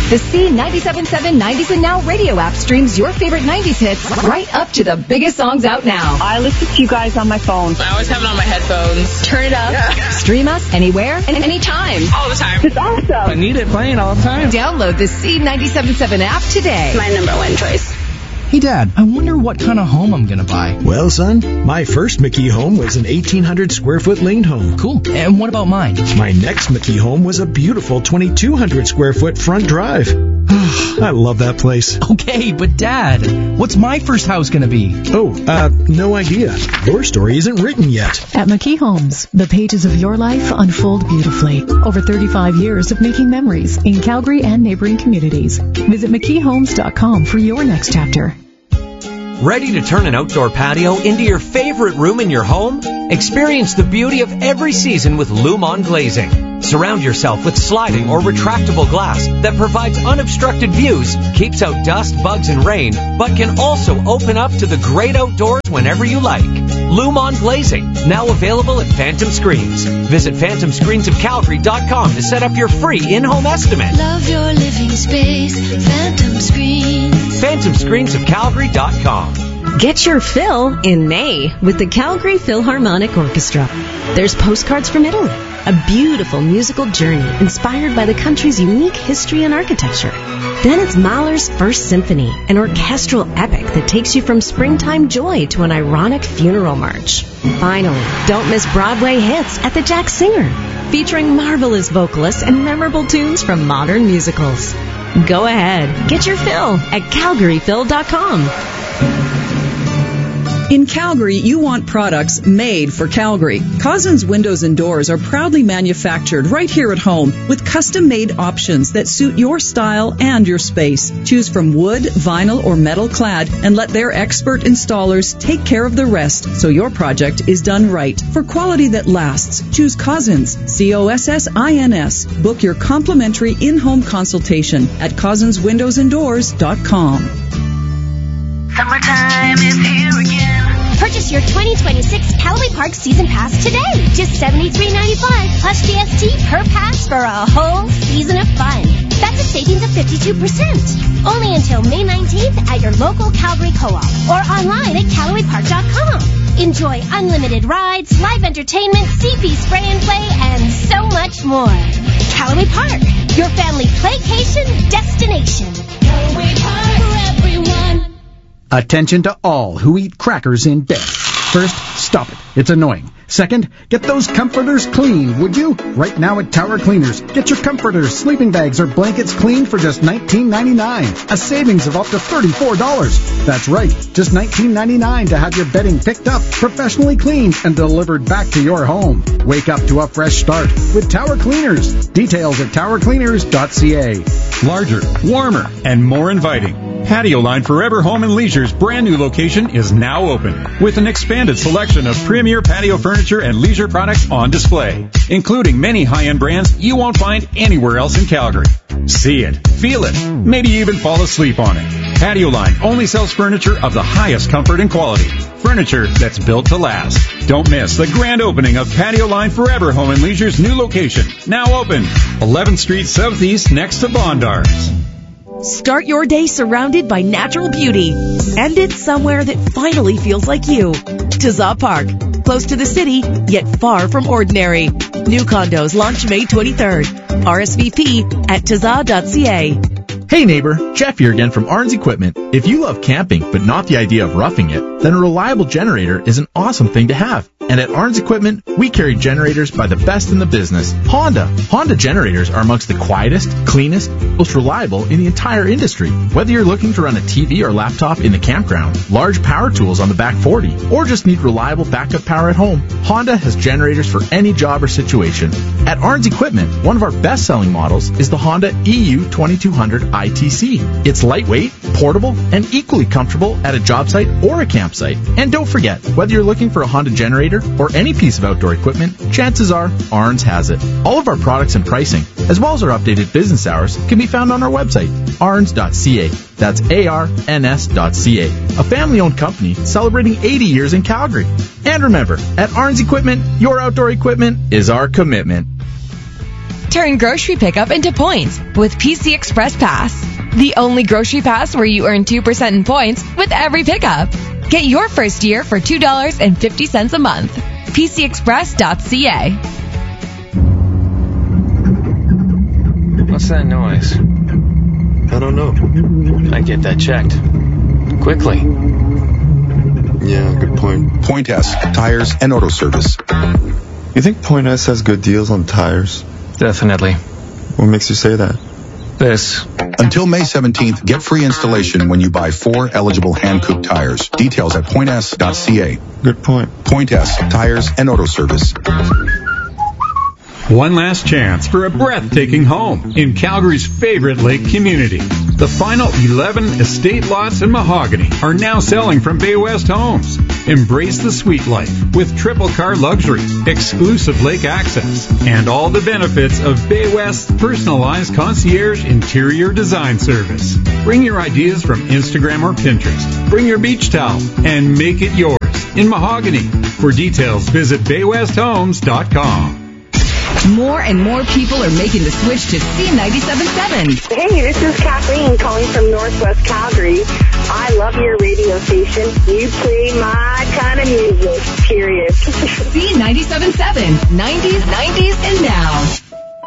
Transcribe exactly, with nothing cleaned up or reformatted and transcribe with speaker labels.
Speaker 1: The C ninety-seven point seven nineties and Now radio app streams your favorite nineties hits right up to the biggest songs out now.
Speaker 2: I listen to you guys on my phone.
Speaker 3: I always have it on my headphones.
Speaker 1: Turn it up. Yeah. Stream us anywhere and anytime.
Speaker 3: All the time.
Speaker 2: It's awesome.
Speaker 4: I need it playing all the time.
Speaker 1: Download the C ninety-seven point seven app today.
Speaker 3: My number one choice.
Speaker 4: Hey, Dad, I wonder what kind of home I'm going to buy.
Speaker 5: Well, son, my first McKee home was an eighteen hundred square foot Lane home.
Speaker 4: Cool. And what about mine?
Speaker 5: My next McKee home was a beautiful twenty-two hundred square foot front drive. I love that place.
Speaker 4: Okay, but Dad, what's my first house going to be?
Speaker 5: Oh, uh, no idea. Your story isn't written yet.
Speaker 6: At McKee Homes, the pages of your life unfold beautifully. Over thirty-five years of making memories in Calgary and neighboring communities. Visit McKee Homes dot com for your next chapter.
Speaker 7: Ready to turn an outdoor patio into your favorite room in your home? Experience the beauty of every season with Lumon Glazing. Surround yourself with sliding or retractable glass that provides unobstructed views, keeps out dust, bugs, and rain, but can also open up to the great outdoors whenever you like. Lumon Glazing, now available at Phantom Screens. Visit phantom screens of calgary dot com to set up your free in-home estimate.
Speaker 8: Love your living space, Phantom Screens.
Speaker 7: phantom screens of calgary dot com.
Speaker 9: Get your fill in May with the Calgary Philharmonic Orchestra. There's Postcards from Italy, a beautiful musical journey inspired by the country's unique history and architecture. Then it's Mahler's First Symphony, an orchestral epic that takes you from springtime joy to an ironic funeral march. Finally, don't miss Broadway hits at the Jack Singer, featuring marvelous vocalists and memorable tunes from modern musicals. Go ahead, get your fill at calgary phil dot com.
Speaker 10: In Calgary, you want products made for Calgary. Cousins Windows and Doors are proudly manufactured right here at home with custom-made options that suit your style and your space. Choose from wood, vinyl, or metal clad and let their expert installers take care of the rest so your project is done right. For quality that lasts, choose Cousins, C O S S I N S. Book your complimentary in-home consultation at cousins windows and doors dot com.
Speaker 8: Summertime is here again.
Speaker 11: Purchase your twenty twenty-six Callaway Park Season Pass today. Just seventy-three ninety-five plus G S T per pass for a whole season of fun. That's a savings of fifty-two percent. Only until May nineteenth at your local Calgary Co-op or online at callaway park dot com. Enjoy unlimited rides, live entertainment, C P spray and play, and so much more. Callaway Park, your family playcation destination. Callaway Park for everyone.
Speaker 12: Attention to all who eat crackers in bed. First, stop it. It's annoying. Second, get those comforters cleaned, would you? Right now at Tower Cleaners, get your comforters, sleeping bags, or blankets cleaned for just nineteen ninety-nine dollars. A savings of up to thirty-four dollars. That's right, just nineteen ninety-nine dollars to have your bedding picked up, professionally cleaned, and delivered back to your home. Wake up to a fresh start with Tower Cleaners. Details at tower cleaners dot c a.
Speaker 13: Larger, warmer, and more inviting. Patio Line Forever Home and Leisure's brand new location is now open with an expanded selection of premier patio furniture and leisure products on display, including many high-end brands you won't find anywhere else in Calgary. See it, feel it, maybe even fall asleep on it. Patio Line only sells furniture of the highest comfort and quality. Furniture that's built to last. Don't miss the grand opening of Patio Line Forever Home and Leisure's new location, now open, eleventh Street Southeast next to Bondars.
Speaker 14: Start your day surrounded by natural beauty. End it somewhere that finally feels like you. Tazaa Park. Close to the city, yet far from ordinary. New condos launch May twenty-third. R S V P at tazaa dot c a.
Speaker 15: Hey neighbor, Jeff here again from Arns Equipment. If you love camping but not the idea of roughing it, then a reliable generator is an awesome thing to have. And at Arns Equipment, we carry generators by the best in the business. Honda. Honda generators are amongst the quietest, cleanest, most reliable in the entire industry. Whether you're looking to run a T V or laptop in the campground, large power tools on the back forty, or just need reliable backup power at home, Honda has generators for any job or situation. At Arns Equipment, one of our best-selling models is the Honda E U twenty-two hundred I T C. It's lightweight, portable, and equally comfortable at a job site or a campsite. And don't forget, whether you're looking for a Honda generator or any piece of outdoor equipment, chances are Arns has it. All of our products and pricing, as well as our updated business hours, can be found on our website, arns dot c a. That's A R N S dot C A. A family-owned company celebrating eighty years in Calgary. And remember, at Arns Equipment, your outdoor equipment is our commitment.
Speaker 16: Turn grocery pickup into points with P C Express Pass. The only grocery pass where you earn two percent in points with every pickup. Get your first year for two dollars and fifty cents a month. P C express dot C A.
Speaker 17: What's that noise?
Speaker 18: I don't know.
Speaker 17: I get that checked. Quickly.
Speaker 18: Yeah, good point.
Speaker 19: Point S, tires and auto service.
Speaker 18: You think Point S has good deals on tires?
Speaker 17: Definitely.
Speaker 18: What makes you say that?
Speaker 17: This.
Speaker 19: Until May seventeenth, get free installation when you buy four eligible hand-cooked tires. Details at point s dot c a.
Speaker 18: Good point.
Speaker 19: Point S, tires and auto service.
Speaker 13: One last chance for a breathtaking home in Calgary's favorite lake community. The final eleven estate lots in Mahogany are now selling from Bay West Homes. Embrace the sweet life with triple car luxury, exclusive lake access, and all the benefits of Bay West's personalized concierge interior design service. Bring your ideas from Instagram or Pinterest. Bring your beach towel and make it yours in Mahogany. For details, visit bay west homes dot com.
Speaker 1: More and more people are making the switch to C ninety-seven point seven.
Speaker 2: Hey, this is Kathleen calling from Northwest Calgary. I love your radio station. You play my kind of music, period.
Speaker 1: C ninety-seven point seven, nineties, nineties, and now.